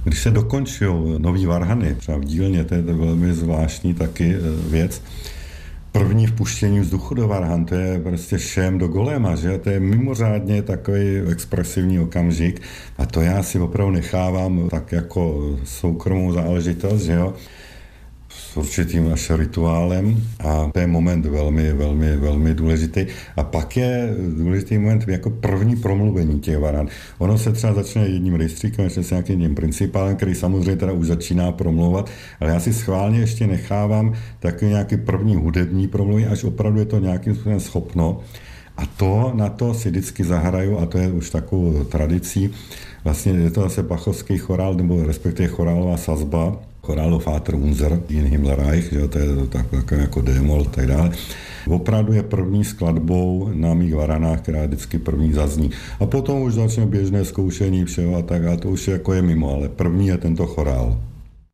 Když se dokončují nový varhany, třeba v dílně, to je to velmi zvláštní taky věc, první vpuštění vzduchu do varhan, to je prostě šém do golema, že? To je mimořádně takový expresivní okamžik a to já si opravdu nechávám tak jako soukromou záležitost, že jo? S určitým až rituálem a to je moment velmi, velmi, velmi důležitý. A pak je důležitý moment jako první promluvení těch varhan. Ono se třeba začne jedním rejstříkem, ještě s nějakým jedním principálem, který samozřejmě teda už začíná promlouvat, ale já si schválně ještě nechávám takový nějaký první hudební promluvení, až opravdu je to nějakým způsobem schopno. A to na to si vždycky zahraju, a to je už takovou tradicí, vlastně je to zase bachovský chorál, nebo respektive chorálová sazba, chorálo Vater unser in Himmelreich, že to je takové jako démol a tak dále. Opravdu je první skladbou na mých varanách, která vždycky první zazní. A potom už začne běžné zkoušení všeho a tak, a to už jako je mimo, ale první je tento chorál.